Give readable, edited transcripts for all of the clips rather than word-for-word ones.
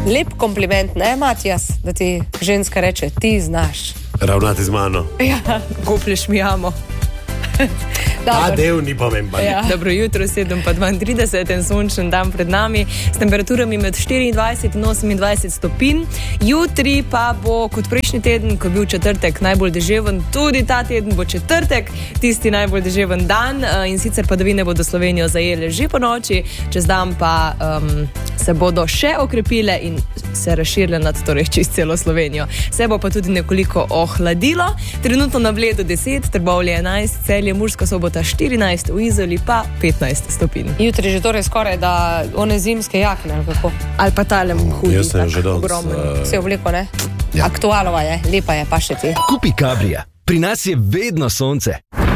Lep kompliment, ne, Matijas, da ti ženska reče, ti znaš. Ravnati z mano. Ja, Kuplješ mi jamo. Ta del ni pomemben. Ja. Dobro jutro, 7:32, en sončen dan pred nami, s temperaturami med 24 in 28 stopinj. Jutri pa bo kot prejšnji teden, ko je bil četrtek najbolj deževen, tudi ta teden bo četrtek, tisti najbolj deževen dan, in sicer padavine bodo Slovenijo zajele že po noči, čez dan pa se bodo še okrepile in se razširile nad torej čez celo Slovenijo. Se bo pa tudi nekoliko ohladilo, trenutno na Bledu 10, Trbovlje 11, Celje, Murska Sobota 14, v Izoli pa 15 stopinj. Jutri že torej skoraj da one zimske jakne, ali kako? Ali pa talem hudi. Jaz sem že danes. Vse obliko, ne? Ja. Aktualova je, lepa je, pa še ti. Kupi Cabrija. Pri nas je vedno sonce.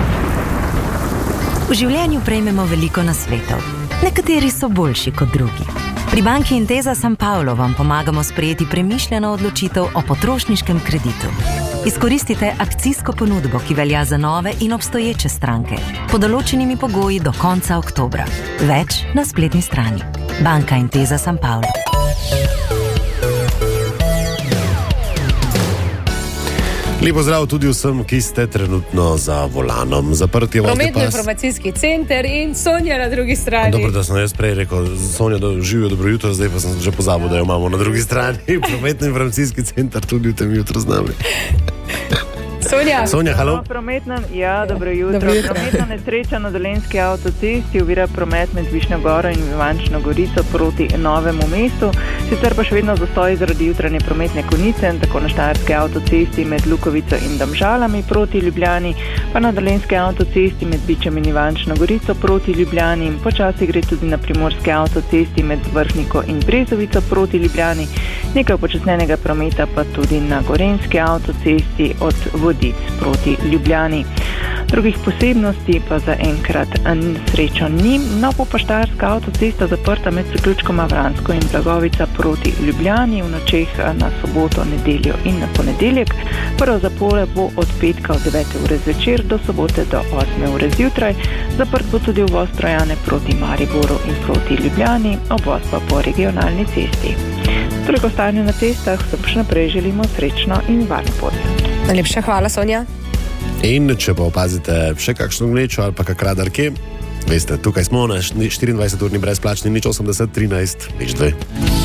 V življenju prejmemo veliko nasvetov. Nekateri so boljši kot drugi. Pri banki Intesa San Paolo vam pomagamo sprejeti premišljeno odločitev o potrošniškem kreditu. Izkoristite akcijsko ponudbo, ki velja za nove in obstoječe stranke, pod določenimi pogoji do konca oktobra. Več na spletni strani. Banka Intesa San Paolo. Lepo zdrav tudi vsem, ki ste trenutno za volanom. Zaprt je vozni pas. Prometno-informacijski center in Sonja na drugi strani. Dobro, da sem jaz prej rekel, Sonja, živijo, dobro jutro, zdaj pa sem že pozabil, da jo imamo na drugi strani. Prometno-informacijski center tudi v tem jutru z nami. Sonja, halo. Dobro jutro. Prometna nesreča na Dolenjski avtocesti ovira promet med Višnjo Goro in Ivančno Gorico proti Novemu mestu. Sicer pa še vedno zastoj zaradi jutranje prometne konice, tako na Štajerski avtocesti med Lukovico in Domžalami proti Ljubljani, pa na Dolenjski avtocesti med Bičem in Ivančno Gorico proti Ljubljani in počasi gre tudi na Primorski avtocesti med Vrhniko in Brezovico proti Ljubljani. Nekaj upočasnjenega prometa pa tudi na Gorenjski avtocesti od Vodic proti Ljubljani. Drugih posebnosti pa zaenkrat srečo ni. No, bo pa Štajerska avtocesta zaprta med zaključkoma Vransko in Blagovica proti Ljubljani v nočeh na soboto, nedeljo in na ponedeljek. Prva zapora bo od petka od 9. ure zvečer do sobote do 8. ure zjutraj. Zaprt bo tudi uvoz Trojane proti Mariboru in proti Ljubljani, obvoz pa po regionalni cesti. Toliko stanju na cestah, se pa še naprej želimo srečno in varno pot. Najlepša hvala, Sonja. In če pa opazite še kakšno gnečo ali pa kak radar kje, veste, tukaj smo na 24-urni brezplačni 080 13 02.